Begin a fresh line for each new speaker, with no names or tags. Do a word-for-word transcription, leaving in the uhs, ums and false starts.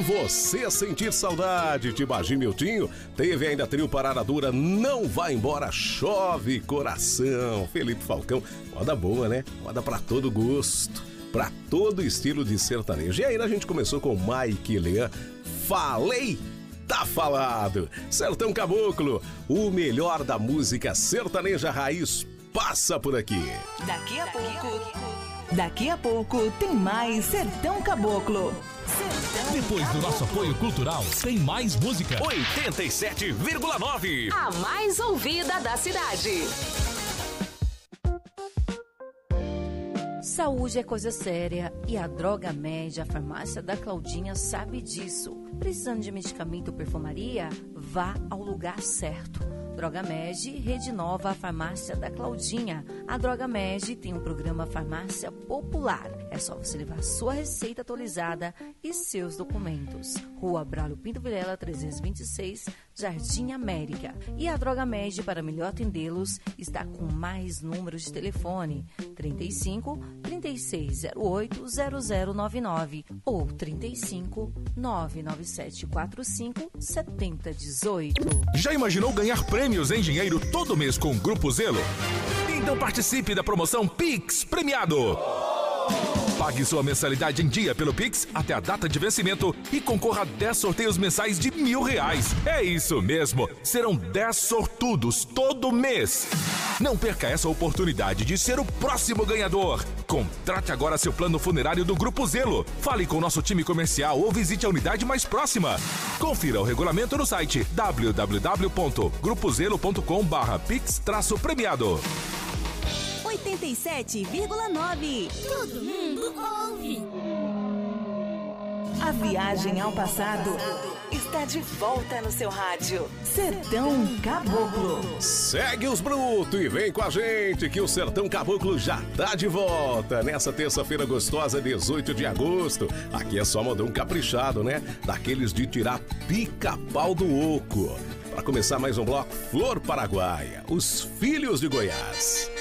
você sentir saudade de Bagim Miltinho, teve ainda trio Parada Dura, Não Vai Embora, Chove Coração, Felipe Falcão, moda boa, né? Moda pra todo gosto, pra todo estilo de sertanejo. E aí a gente começou com Mike Lean, Falei, Tá Falado. Sertão Caboclo, o melhor da música sertaneja raiz passa por aqui.
Daqui a pouco... Daqui a pouco tem mais Sertão Caboclo. Sertão
Depois do nosso apoio cultural, tem mais música.
oitenta e sete vírgula nove.
A mais ouvida da cidade.
Saúde é coisa séria e a Droga Med, a farmácia da Claudinha, sabe disso. Precisando de medicamento ou perfumaria? Vá ao lugar certo. Droga Med, Rede Nova, a farmácia da Claudinha. A Droga Med tem um programa Farmácia Popular. É só você levar sua receita atualizada e seus documentos. Rua Braulio Pinto Vilela, trezentos e vinte e seis, Jardim América. E a Droga Med, para melhor atendê-los, está com mais números de telefone: trinta e cinco, trinta e seis zero oito, zero zero nove nove ou trinta e cinco, nove nove sete quatro cinco, sete zero um oito.
Já imaginou ganhar prêmios em dinheiro todo mês com o Grupo Zelo? Então participe da promoção Pix Premiado. Pague sua mensalidade em dia pelo Pix até a data de vencimento e concorra a dez sorteios mensais de mil reais. É isso mesmo, serão dez sortudos todo mês. Não perca essa oportunidade de ser o próximo ganhador. Contrate agora seu plano funerário do Grupo Zelo. Fale com o nosso time comercial ou visite a unidade mais próxima. Confira o regulamento no site w w w ponto grupo zelo ponto com barra pix traço premiado.
oitenta e sete vírgula nove. Todo mundo ouve. A viagem ao passado está de volta no seu rádio. Sertão Caboclo.
Segue os brutos e vem com a gente que o Sertão Caboclo já tá de volta nessa terça-feira gostosa, dezoito de agosto. Aqui é só modão caprichado, né? Daqueles de tirar pica-pau do oco. Para começar mais um bloco, Flor Paraguaia, Os Filhos de Goiás.